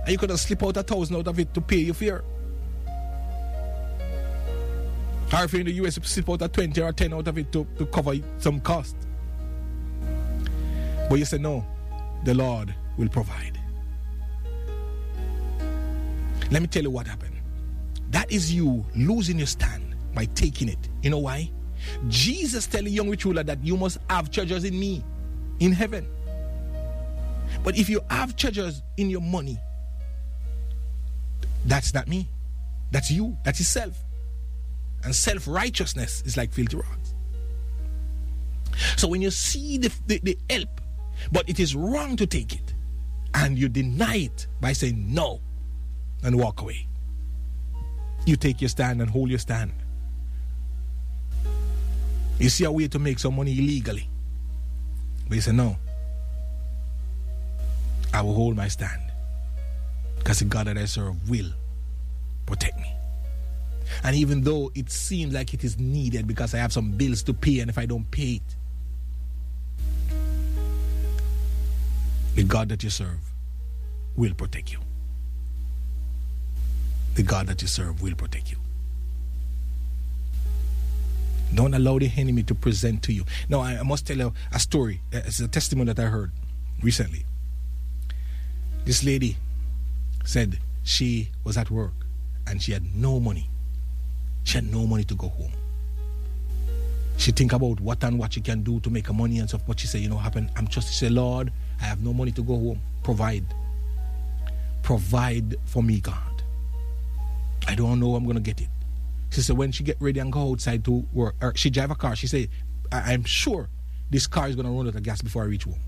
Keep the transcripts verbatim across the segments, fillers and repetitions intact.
And you could have slip out a thousand out of it to pay your fare. Or if you're in the U S, you slip out a twenty or ten out of it to, to cover some cost. But you say, no, the Lord will provide. Let me tell you what happened. That is you losing your stand by taking it. You know why? Jesus telling young rich ruler that you must have treasures in me, in heaven. But if you have treasures in your money, that's not me. That's you. That's yourself. And self-righteousness is like filthy rags. So when you see the, the, the help, but it is wrong to take it, and you deny it by saying no and walk away, you take your stand and hold your stand. You see a way to make some money illegally, but you say no, I will hold my stand because the God that I serve will protect me. And even though it seems like it is needed because I have some bills to pay, and if I don't pay it, the God that you serve will protect you. The God that you serve will protect you. Don't allow the enemy to present to you. Now, I must tell you a story. It's a testimony that I heard recently. This lady said she was at work and she had no money. She had no money to go home. She think about what and what she can do to make her money and stuff. But she said, you know what happened? I'm just, she said, Lord, I have no money to go home. Provide. Provide for me, God. I don't know how I'm going to get it. She said when she get ready and go outside to work, or she drive a car, she said, I- I'm sure this car is going to run out of gas before I reach home.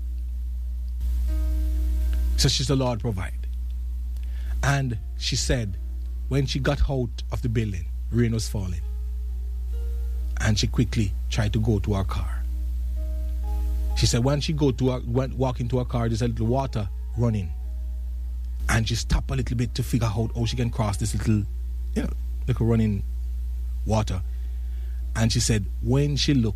So she said, Lord, provide. And she said, when she got out of the building, rain was falling. And she quickly tried to go to her car. She said when she go to her, went, walk into her car, there's a little water running. And she stopped a little bit to figure out how she can cross this little, you know, little running water. And she said when she looked,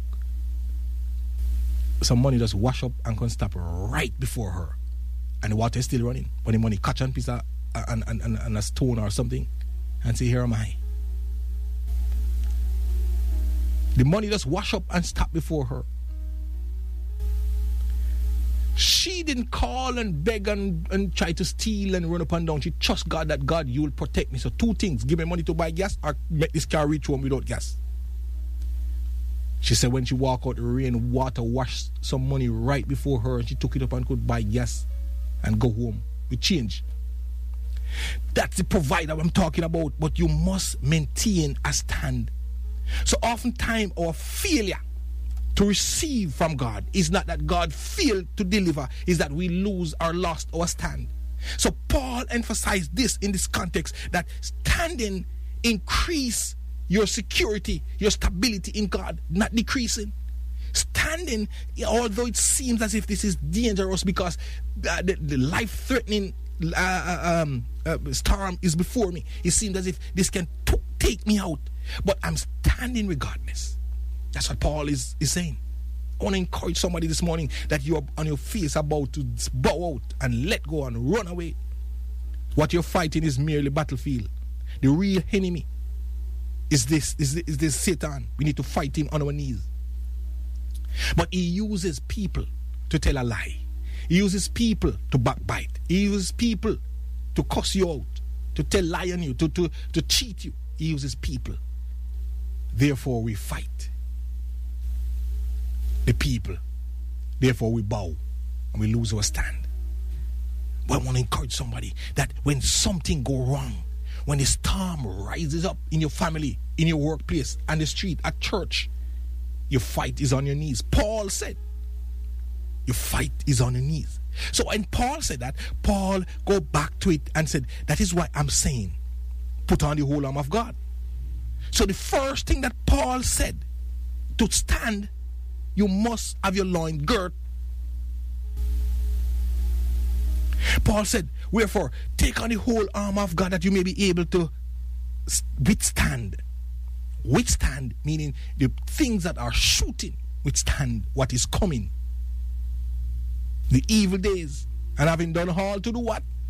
some money just wash up and can stop right before her. And the water is still running. But the money catch on piece of and, and, and, and a stone or something. And say, here am I. The money just wash up and stop before her. She didn't call and beg and, and try to steal and run up and down. She trusts God that God, you will protect me. So two things, give me money to buy gas or make this car reach home without gas. She said when she walked out, the rain, water washed some money right before her, and she took it up and could buy gas and go home with change. That's the provider I'm talking about, but you must maintain a stand. So oftentimes our failure to receive from God is not that God failed to deliver, is that we lose or lost our stand. So Paul emphasized this in this context, that standing increase your security, your stability in God, not decreasing. Standing, although it seems as if this is dangerous because uh, the, the life-threatening uh, um, uh, storm is before me, it seems as if this can t- take me out, but I'm standing regardless. That's what Paul is, is saying. I want to encourage somebody this morning that you are on your face about to bow out and let go and run away. What you're fighting is merely battlefield. The real enemy is this, is this, is this Satan. We need to fight him on our knees. But he uses people to tell a lie. He uses people to backbite. He uses people to cuss you out, to tell lie on you, to, to, to cheat you. He uses people. Therefore we fight the people. Therefore we bow and we lose our stand. But I want to encourage somebody that when something go wrong, when the storm rises up in your family, in your workplace, on the street, at church, your fight is on your knees. Paul said, your fight is on your knees. So when Paul said that, Paul go back to it and said, that is why I'm saying, put on the whole arm of God. So the first thing that Paul said, to stand, you must have your loin girt. Paul said, wherefore, take on the whole arm of God that you may be able to withstand. Withstand, meaning the things that are shooting, withstand what is coming. The evil days. And having done all to do what?